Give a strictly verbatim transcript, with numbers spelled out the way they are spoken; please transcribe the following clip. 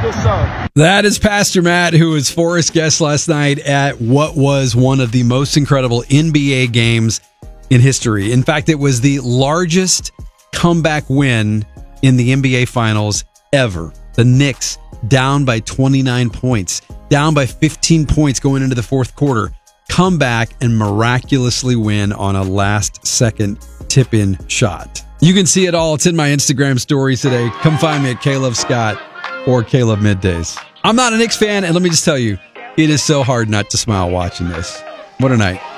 this up. That is Pastor Matt, who was Forrest's guest last night at what was one of the most incredible N B A games in history. In fact, it was the largest comeback win in the N B A Finals ever. The Knicks down by twenty-nine points, down by fifteen points going into the fourth quarter, come back and miraculously win on a last-second tip-in shot. You can see it all. It's in my Instagram stories today. Come find me at Caleb Scott or Caleb Middays. I'm not a Knicks fan, and let me just tell you, it is so hard not to smile watching this. What a night.